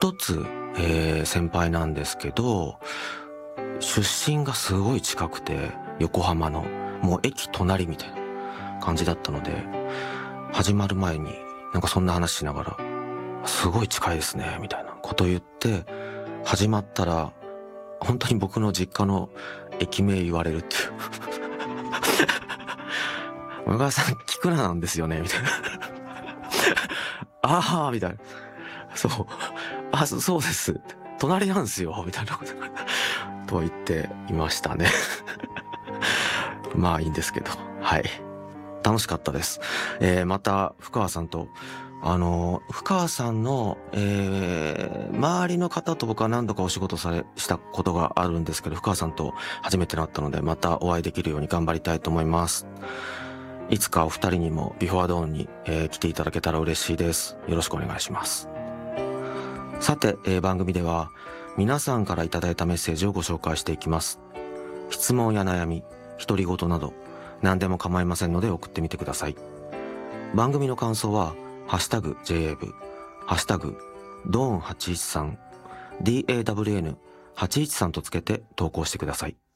一つ、先輩なんですけど、出身がすごい近くて、横浜のもう駅隣みたいな感じだったので、始まる前になんかそんな話しながら、すごい近いですねみたいなこと言って、始まったら本当に僕の実家の駅名言われるっていう小川さん菊名なんですよねみたいなああみたいな、そうです隣なんですよみたいなことと言っていましたねまあいいんですけど、はい、楽しかったです。また深川さんと深川さんの、周りの方と僕は何度かお仕事したことがあるんですけど、深川さんと初めてなったので、またお会いできるように頑張りたいと思います。いつかお二人にもビフォードーンに、来ていただけたら嬉しいです。よろしくお願いします。さて、番組では皆さんからいただいたメッセージをご紹介していきます。質問や悩み、独り言など何でも構いませんので送ってみてください。番組の感想はハッシュタグ JA 部、ハッシュタグドーン813 DAWN813 とつけて投稿してください。